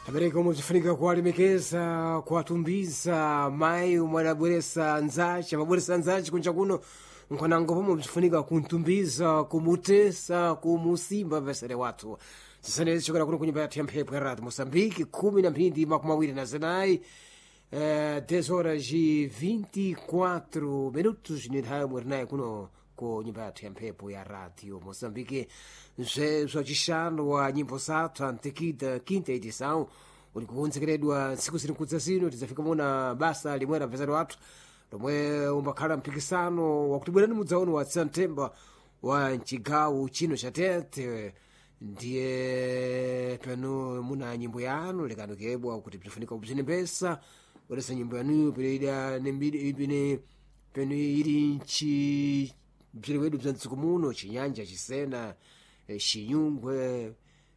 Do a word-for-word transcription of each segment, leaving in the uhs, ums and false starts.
abereka umuzifunika kuwalemekeza kuwatumbiza mayi umwe adabweresa anzace amabweresa anzace kunja kuno nkonango pomwe mzifunika kuntumbiza kumutesa kumusimba vesere watu zisanezi chokera kuno kunyumba yathu ya mphepo ya radio Moçambique kumi na mphindi makumi awiri na zinayi eh, dez horas e vinte e quatro minutos ni nthawi imwe tinayi kuno ku nyumba yathu ya mphepo ya radio Moçambique zvezwa cixanu wa nyimbo zathu antekida quinta edição uli kukonzekeredwa ntsiku zinikudza zino tidzafika muna basa limwe la mvezero wathu lomwe umbakhala mpikisano wakutibwerani mudzaono wa Septemba wa mcigawo chino cha Tete ndiye pano muna nyimbo yanu lekanukebwa kuti bzifunika kubzinembesa ulesa nyimbo yanuyo peneida nembine peno ili nchi bzilewedwe bza ntsiku muno chinyanja chisena chinyungwe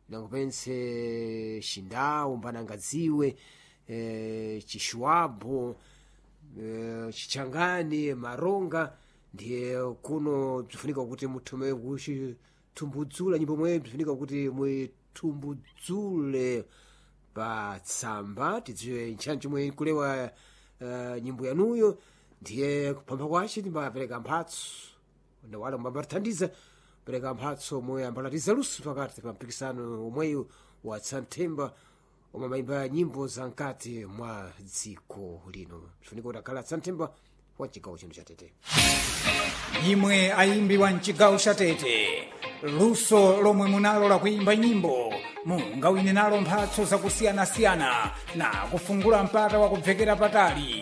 nangopense xindawu mbanangadziwe eh, chixuabo eh, chichangani maronga ndiye kuno bzifunika kuti muthume kuchitumbudzula nyimbo mwe bzifunika kuti muitumbudzule pa tsamba tidziwe nchani chomwe kulewa uh, nyimbo yanuyo ndiye kupamba kwace timbapereka mphatso ndawala mbambathandiza pereka mphatso omwe ambalatiza luso pakati pa mpikisano omweyu wa Septemba omwe mayimba nyimbo za nkati mwa dziko lino bzifunika kuti akhala Septemba wa chigawo chino cha Tete. Imwe ayimbi wa mchigawo cha Tete luso lomwe munalo la kuimba nyimbo mungawine nalo mphatso zakusiyana-siyana na kufungula mpata wa kubvekera patali.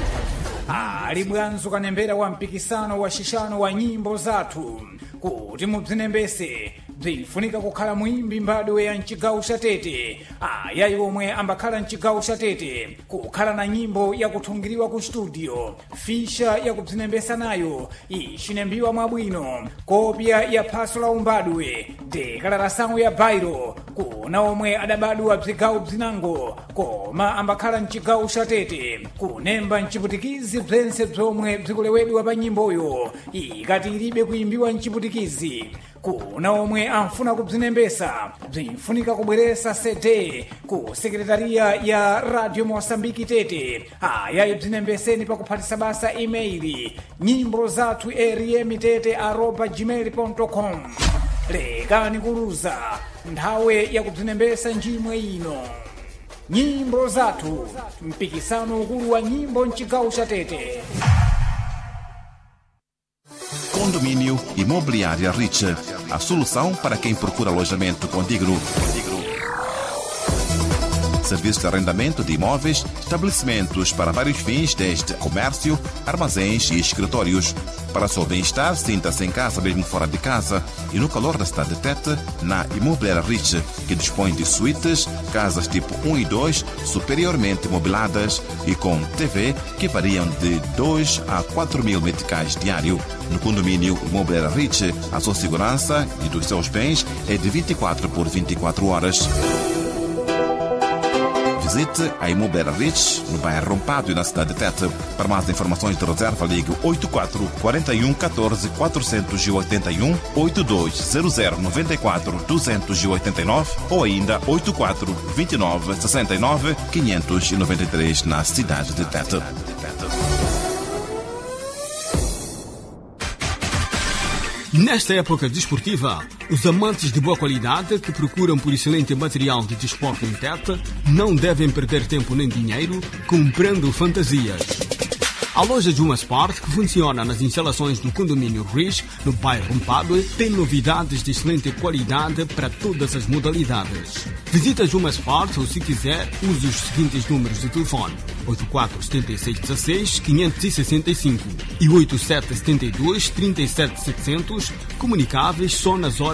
Ali bwanzo kanembera wa mpikisano wa shishano wa nyimbo zathu kuti mubzinembese bzifunika kukhala muimbi mbadwe ya mchigawo cha Tete ayayi omwe ambakhala mchigawo cha Tete kukhala na nyimbo yakuthungiriwa ku studio fisha yakubzinembesa nayo ichinembiwa mwabwino kopya ya phaso la umbadwe dekalarasango ya bairo kuna omwe adabadwa bzigawo bzinango koma ambakhala mchigawo cha Tete kunemba mchiputikizi bzense bzomwe bzikulewedwa pa nyimboyo ikati ilibe kuimbiwa mchiputikizi kuna omwe amfuna kubzinembesa bzinfunika kubweresa C D ku sekretariya ya Radio Moçambique Tete ayayi bzinembeseni pakuphatisa basa email nyimbo zathu rm tete arroba gmail ponto com. Lekani kuluza nthawe yakubzinembesa njimwe ino nyimbo zathu mpikisano ukulu wa nyimbo mchigawo cha Tete. Condomínio Imobiliária Rich, a solução para quem procura alojamento condigno. Serviço de arrendamento de imóveis, estabelecimentos para vários fins, desde comércio, armazéns e escritórios. Para seu bem-estar, sinta-se em casa mesmo fora de casa e no calor da cidade de Tete, na Imobiliária Rich, que dispõe de suítes, casas tipo um e dois, superiormente mobiladas e com T V que variam de dois a quatro mil meticais diário. No condomínio Imobiliária Rich, a sua segurança e dos seus bens é de vinte e quatro por vinte e quatro horas. Visite a Imobiliária Rich, no bairro Rompado e na cidade de Tete. Para mais informações de reserva, ligue oito quatro quatro um um quatro quatro oito um, oito dois zero zero nove quatro dois oito nove ou ainda oito quatro dois nove seis nove cinco nove três na cidade de Tete. Nesta época desportiva, os amantes de boa qualidade que procuram por excelente material de desporto em Tete não devem perder tempo nem dinheiro comprando fantasias. A loja Juma Sport, que funciona nas instalações do condomínio Rich, no bairro Mpadue, tem novidades de excelente qualidade para todas as modalidades. Visita a Juma Sport ou, se quiser, use os seguintes números de telefone: oito quatro sete seis um seis cinco seis cinco e oito sete sete dois três sete sete zero zero, comunicáveis só nas horas